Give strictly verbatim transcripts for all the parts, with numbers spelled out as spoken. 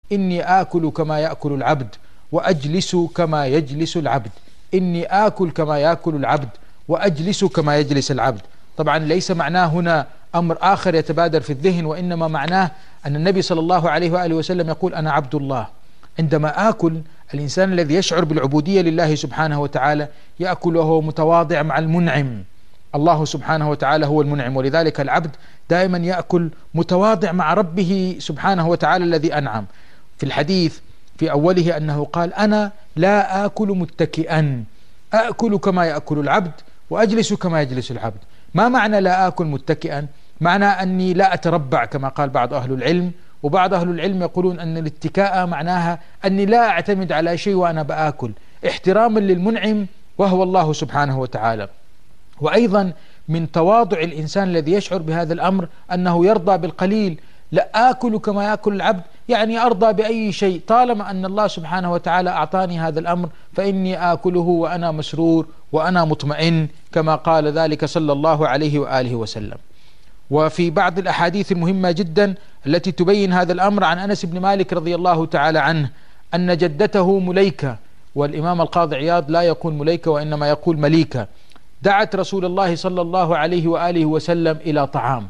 إني آكل كما يأكل العبد وأجلس كما يجلس العبد، إني آكل كما يأكل العبد وأجلس كما يجلس العبد. طبعا ليس معناه هنا أمر آخر يتبادر في الذهن، وإنما معناه أن النبي صلى الله عليه وآله وسلم يقول أنا عبد الله. عندما آكل، الإنسان الذي يشعر بالعبودية لله سبحانه وتعالى يأكل وهو متواضع مع المنعم. الله سبحانه وتعالى هو المنعم، ولذلك العبد دائما يأكل متواضع مع ربه سبحانه وتعالى الذي أنعم. في الحديث في أوله أنه قال أنا لا آكل متكئا، آكل كما يأكل العبد وأجلس كما يجلس العبد. ما معنى لا آكل متكئا؟ معنى أني لا أتربع كما قال بعض أهل العلم، وبعض أهل العلم يقولون أن الاتكاء معناها أني لا أعتمد على شيء وأنا بآكل، احتراما للمنعم وهو الله سبحانه وتعالى. وأيضا من تواضع الإنسان الذي يشعر بهذا الأمر أنه يرضى بالقليل. لا آكل كما يأكل العبد، يعني أرضى بأي شيء طالما أن الله سبحانه وتعالى أعطاني هذا الأمر فإني آكله وأنا مسرور وأنا مطمئن، كما قال ذلك صلى الله عليه وآله وسلم. وفي بعض الأحاديث المهمة جدا التي تبين هذا الأمر عن أنس بن مالك رضي الله تعالى عنه أن جدته مليكة، والإمام القاضي عياض لا يقول مليكة وإنما يقول مليكة، دعت رسول الله صلى الله عليه وآله وسلم إلى طعام.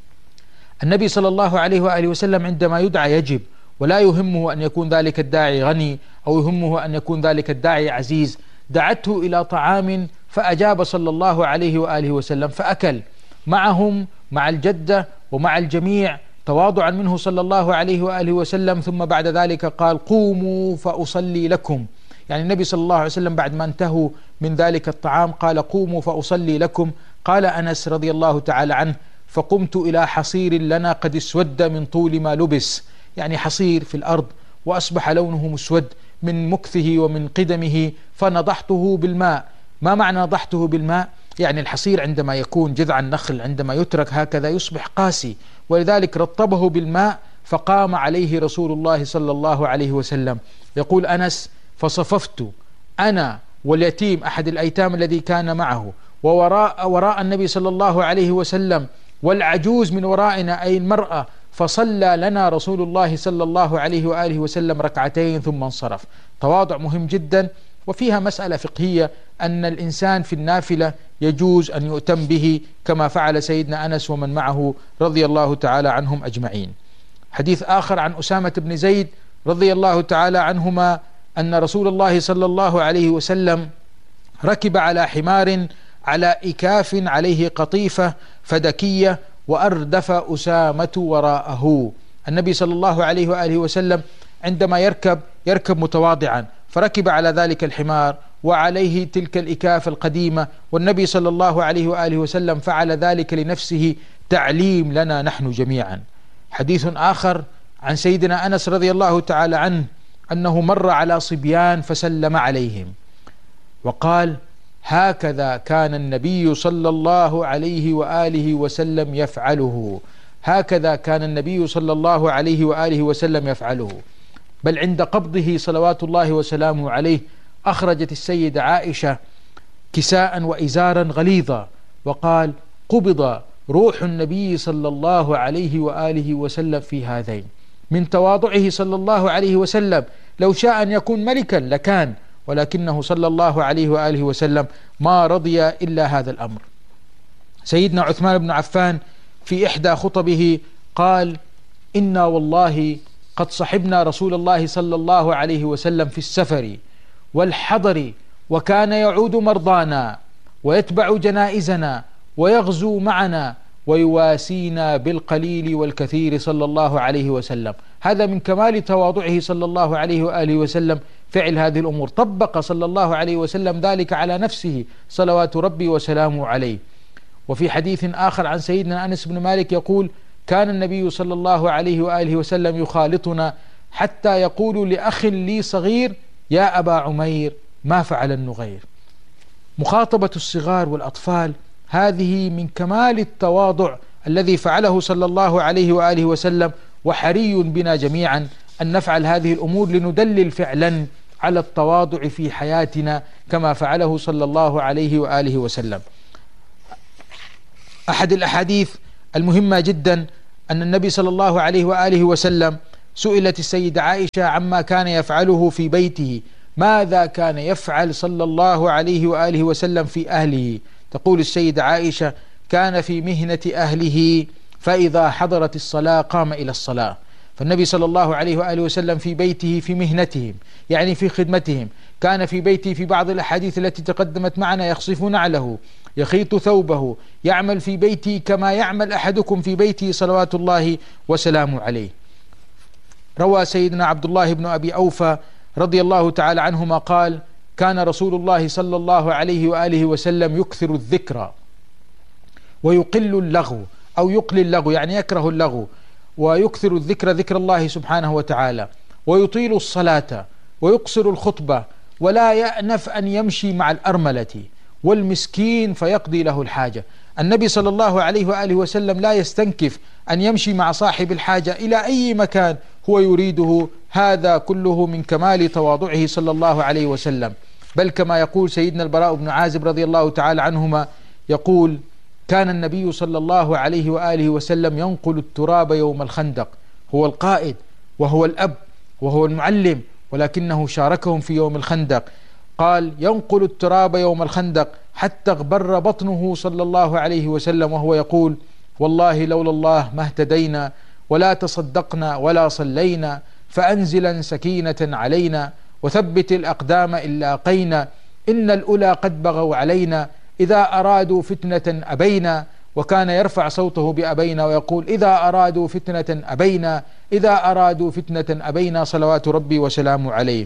النبي صلى الله عليه وآله وسلم عندما يدعى يجب، ولا يهمه أن يكون ذلك الداعي غني أو يهمه أن يكون ذلك الداعي عزيز. دعته إلى طعام فأجاب صلى الله عليه وآله وسلم فأكل معهم، مع الجدة ومع الجميع، تواضعا منه صلى الله عليه وآله وسلم. ثم بعد ذلك قال قوموا فأصلي لكم، يعني النبي صلى الله عليه وسلم بعد ما انتهوا من ذلك الطعام قال قوموا فأصلي لكم. قال أنس رضي الله تعالى عنه فقمت إلى حصير لنا قد اسود من طول ما لبس، يعني حصير في الأرض وأصبح لونه مسود من مكثه ومن قدمه، فنضحته بالماء. ما معنى نضحته بالماء؟ يعني الحصير عندما يكون جذع النخل عندما يترك هكذا يصبح قاسي، ولذلك رطبه بالماء فقام عليه رسول الله صلى الله عليه وسلم. يقول أنس فصففت أنا واليتيم أحد الأيتام الذي كان معه ووراء وراء النبي صلى الله عليه وسلم والعجوز من ورائنا أي المرأة، فصلى لنا رسول الله صلى الله عليه وآله وسلم ركعتين ثم انصرف. تواضع مهم جدا، وفيها مسألة فقهية أن الإنسان في النافلة يجوز أن يؤتم به كما فعل سيدنا أنس ومن معه رضي الله تعالى عنهم أجمعين. حديث آخر عن أسامة بن زيد رضي الله تعالى عنهما أن رسول الله صلى الله عليه وسلم ركب على حمار على إكاف عليه قطيفة فدكية وأردف أسامة وراءه. النبي صلى الله عليه وآله وسلم عندما يركب يركب متواضعا، فركب على ذلك الحمار وعليه تلك الإكاف القديمة، والنبي صلى الله عليه وآله وسلم فعل ذلك لنفسه تعليم لنا نحن جميعا. حديث آخر عن سيدنا أنس رضي الله تعالى عنه أنه مر على صبيان فسلم عليهم وقال هكذا كان النبي صلى الله عليه وآله وسلم يفعله، هكذا كان النبي صلى الله عليه وآله وسلم يفعله. بل عند قبضه صلوات الله وسلامه عليه أخرجت السيدة عائشة كساء وإزارا غليظا وقال قبض روح النبي صلى الله عليه وآله وسلم في هذين. من تواضعه صلى الله عليه وسلم، لو شاء أن يكون ملكا لكان، ولكنه صلى الله عليه وآله وسلم ما رضي إلا هذا الأمر. سيدنا عثمان بن عفان في إحدى خطبه قال إنا والله قد صحبنا رسول الله صلى الله عليه وسلم في السفر والحضر، وكان يعود مرضانا ويتبع جنائزنا ويغزو معنا ويواسينا بالقليل والكثير صلى الله عليه وسلم. هذا من كمال تواضعه صلى الله عليه وآله وسلم فعل هذه الأمور، طبق صلى الله عليه وسلم ذلك على نفسه صلوات ربي وسلامه عليه. وفي حديث آخر عن سيدنا أنس بن مالك يقول كان النبي صلى الله عليه وآله وسلم يخالطنا حتى يقول لأخ لي صغير يا أبا عمير ما فعل النغير. مخاطبة الصغار والأطفال هذه من كمال التواضع الذي فعله صلى الله عليه وآله وسلم، وحري بنا جميعا أن نفعل هذه الأمور لندلل فعلا على التواضع في حياتنا كما فعله صلى الله عليه وآله وسلم. أحد الأحاديث المهمة جدا أن النبي صلى الله عليه وآله وسلم سئلت السيدة عائشة عما كان يفعله في بيته، ماذا كان يفعل صلى الله عليه وآله وسلم في أهله؟ تقول السيدة عائشة: كان في مهنة أهله، فإذا حضرت الصلاة قام إلى الصلاة. فالنبي صلى الله عليه وآله وسلم في بيته في مهنتهم، يعني في خدمتهم. كان في بيته في بعض الأحاديث التي تقدمت معنا يخصف نعله، يخيط ثوبه، يعمل في بيته كما يعمل أحدكم في بيته صلوات الله وسلامه عليه. روى سيدنا عبد الله بن أبي أوفى رضي الله تعالى عنهما قال: كان رسول الله صلى الله عليه وآله وسلم يكثر الذكر ويقل اللغو، أو يقلل اللغو يعني يكره اللغو، ويكثر الذكر ذكر الله سبحانه وتعالى، ويطيل الصلاة ويقصر الخطبة، ولا يأنف أن يمشي مع الأرملة والمسكين فيقضي له الحاجة. النبي صلى الله عليه وآله وسلم لا يستنكف أن يمشي مع صاحب الحاجة إلى أي مكان هو يريده، هذا كله من كمال تواضعه صلى الله عليه وسلم. بل كما يقول سيدنا البراء بن عازب رضي الله تعالى عنهما، يقول: كان النبي صلى الله عليه وآله وسلم ينقل التراب يوم الخندق، هو القائد وهو الأب وهو المعلم، ولكنه شاركهم في يوم الخندق. قال: ينقل التراب يوم الخندق حتى اغبر بطنه صلى الله عليه وسلم، وهو يقول: والله لولا الله ما اهتدينا ولا تصدقنا ولا صلينا، فأنزلا سكينة علينا وثبت الأقدام إن لاقينا، إن الأولى قد بغوا علينا، إذا أرادوا فتنة أبينا. وكان يرفع صوته بأبينا ويقول: إذا أرادوا فتنة أبينا، إذا أرادوا فتنة أبينا، صلوات ربي وسلامه عليه.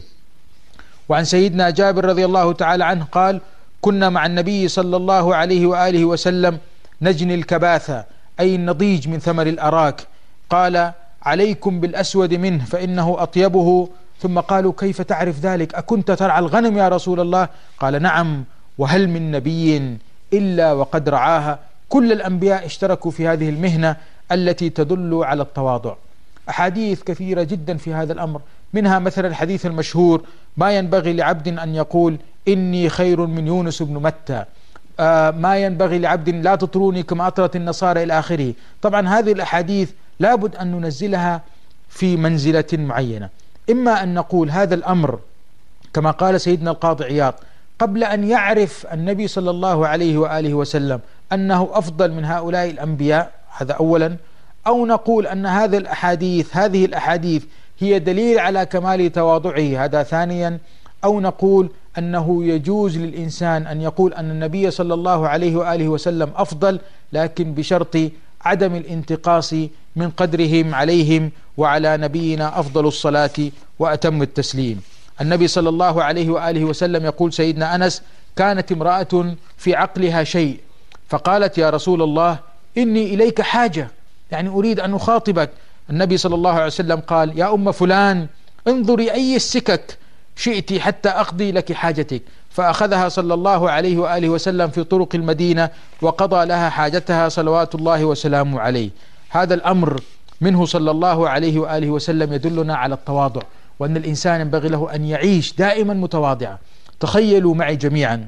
وعن سيدنا جابر رضي الله تعالى عنه قال: كنا مع النبي صلى الله عليه وآله وسلم نجني الكباثة، أي النضيج من ثمر الأراك. قال: عليكم بالأسود منه فإنه أطيبه. ثم قالوا: كيف تعرف ذلك؟ أكنت ترعى الغنم يا رسول الله؟ قال: نعم، وهل من نبي إلا وقد رعاها. كل الأنبياء اشتركوا في هذه المهنة التي تدل على التواضع. أحاديث كثيرة جدا في هذا الأمر، منها مثلا الحديث المشهور: ما ينبغي لعبد أن يقول إني خير من يونس بن متى، آه ما ينبغي لعبد لا تطروني كما أطرت النصارى إلى آخره. طبعا هذه الأحاديث لابد أن ننزلها في منزلة معينة، إما أن نقول هذا الأمر كما قال سيدنا القاضي عياض قبل أن يعرف النبي صلى الله عليه وآله وسلم أنه أفضل من هؤلاء الأنبياء، هذا أولا. أو نقول أن هذه الأحاديث هذه الأحاديث هي دليل على كمال تواضعه، هذا ثانيا. أو نقول أنه يجوز للإنسان أن يقول أن النبي صلى الله عليه وآله وسلم أفضل، لكن بشرط عدم الانتقاص من قدرهم عليهم، وعلى نبينا أفضل الصلاة وأتم التسليم. النبي صلى الله عليه وآله وسلم يقول سيدنا أنس: كانت امرأة في عقلها شيء فقالت: يا رسول الله إني إليك حاجة، يعني أريد أن أخاطبك. النبي صلى الله عليه وسلم قال: يا أم فلان انظري أي السكك شئت حتى أقضي لك حاجتك. فأخذها صلى الله عليه وآله وسلم في طرق المدينة وقضى لها حاجتها صلوات الله وسلامه عليه. هذا الأمر منه صلى الله عليه وآله وسلم يدلنا على التواضع، وأن الإنسان ينبغي له أن يعيش دائما متواضعا. تخيلوا معي جميعا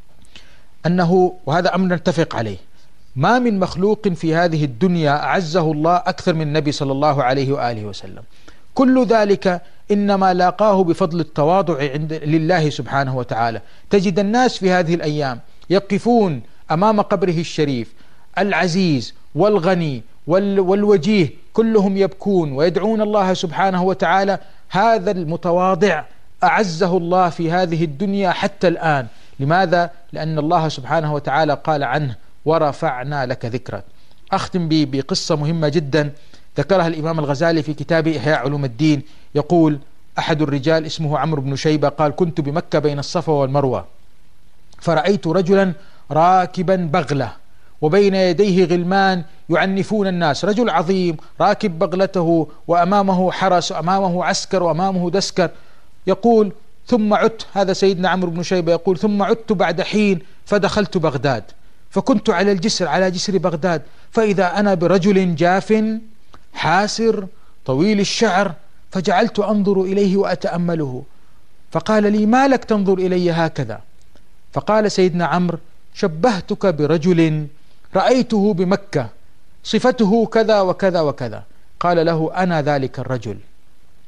أنه، وهذا أمر نتفق عليه، ما من مخلوق في هذه الدنيا أعزه الله أكثر من النبي صلى الله عليه وآله وسلم. كل ذلك إنما لاقاه بفضل التواضع عند لله سبحانه وتعالى. تجد الناس في هذه الأيام يقفون أمام قبره الشريف العزيز والغني والوجيه، كلهم يبكون ويدعون الله سبحانه وتعالى. هذا المتواضع أعزه الله في هذه الدنيا حتى الآن. لماذا؟ لأن الله سبحانه وتعالى قال عنه: ورفعنا لك ذكرك. أختم بقصة مهمة جدا ذكرها الإمام الغزالي في كتابه إحياء علوم الدين. يقول أحد الرجال اسمه عمرو بن شيبة قال: كنت بمكة بين الصفا والمروة، فرأيت رجلا راكبا بغلة وبين يديه غلمان يعنفون الناس، رجل عظيم راكب بغلته وأمامه حرس وأمامه عسكر وأمامه دسكر. يقول: ثم عدت، هذا سيدنا عمرو بن شيبة يقول: ثم عدت بعد حين فدخلت بغداد، فكنت على الجسر على جسر بغداد، فإذا أنا برجل جاف حاسر طويل الشعر، فجعلت أنظر إليه وأتأمله، فقال لي: ما لك تنظر إلي هكذا؟ فقال سيدنا عمرو: شبهتك برجل رأيته بمكة صفته كذا وكذا وكذا. قال له: أنا ذلك الرجل.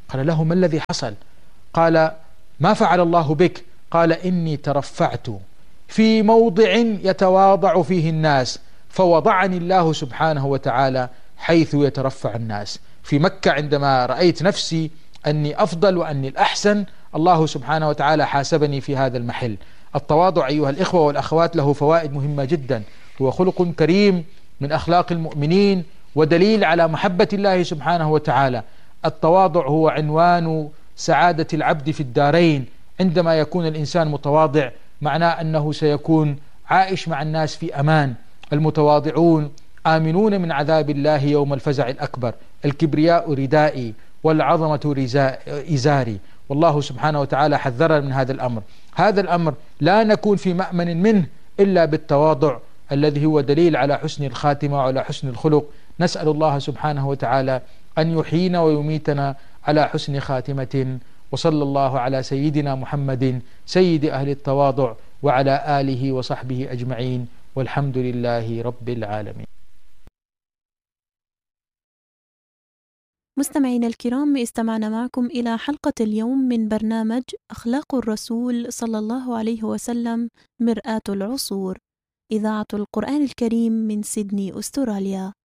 قال له: ما الذي حصل؟ قال: ما فعل الله بك؟ قال: إني ترفعت في موضع يتواضع فيه الناس، فوضعني الله سبحانه وتعالى حيث يترفع الناس. في مكة عندما رأيت نفسي أني أفضل وأني الأحسن، الله سبحانه وتعالى حاسبني في هذا المحل. التواضع أيها الإخوة والأخوات له فوائد مهمة جدا، هو خلق كريم من أخلاق المؤمنين ودليل على محبة الله سبحانه وتعالى. التواضع هو عنوان سعادة العبد في الدارين. عندما يكون الإنسان متواضع معناه أنه سيكون عائش مع الناس في أمان. المتواضعون آمنون من عذاب الله يوم الفزع الأكبر. الكبرياء ردائي والعظمة إزاري. والله سبحانه وتعالى حذرنا من هذا الأمر. هذا الأمر لا نكون في مأمن منه إلا بالتواضع الذي هو دليل على حسن الخاتمة وعلى حسن الخلق. نسأل الله سبحانه وتعالى أن يحيينا ويميتنا على حسن خاتمة. وصلى الله على سيدنا محمد سيد أهل التواضع وعلى آله وصحبه أجمعين، والحمد لله رب العالمين. مستمعينا الكرام، استمعنا معكم إلى حلقة اليوم من برنامج أخلاق الرسول صلى الله عليه وسلم، مرآة العصور، إذاعة القرآن الكريم من سيدني، أستراليا.